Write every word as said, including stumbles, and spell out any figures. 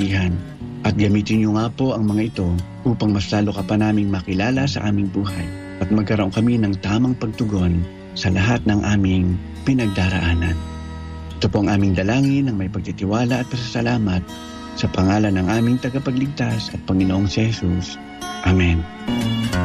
kabutihan. At gamitin niyo nga po ang mga ito upang mas lalo ka pa naming makilala sa aming buhay at magkaroon kami ng tamang pagtugon sa lahat ng aming pinagdaraanan. Ito po ang aming dalangin ng may pagtitiwala at pasasalamat sa pangalan ng aming tagapagligtas at Panginoong si Jesus. Amen.